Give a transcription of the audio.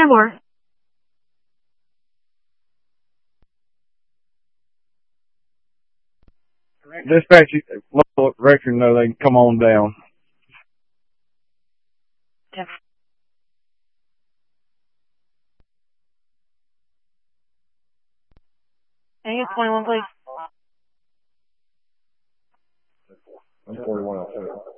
more. Dispatch, let record know they can come on down. Can you get 21, please? 141 outside.